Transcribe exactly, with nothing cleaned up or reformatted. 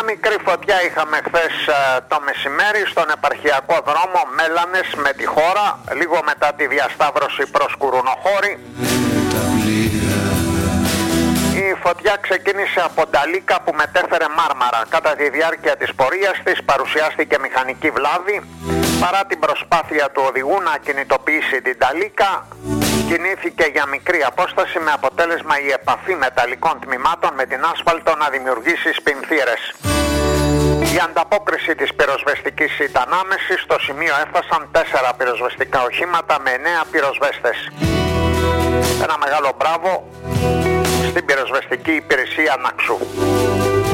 μικρή φωτιά είχαμε χθες το μεσημέρι στον επαρχιακό δρόμο Μέλανες με τη Χώρα, λίγο μετά τη διασταύρωση προς Κουρουνοχώρη. Η φωτιά ξεκίνησε από Νταλίκα που μετέφερε μάρμαρα. Κατά τη διάρκεια της πορείας της παρουσιάστηκε μηχανική βλάβη. Παρά την προσπάθεια του οδηγού να κινητοποιήσει την Νταλίκα, κινήθηκε για μικρή απόσταση με αποτέλεσμα η επαφή μεταλλικών τμήματων με την άσφαλτο να δημιουργήσει σπινθήρες. Η ανταπόκριση της πυροσβεστικής ήταν άμεση. Στο σημείο έφτασαν τέσσερα πυροσβεστικά οχήματα με εννέα πυροσβέστες. Ένα μεγάλο μπράβο στην πυροσβεστική υπηρεσία Ναξού.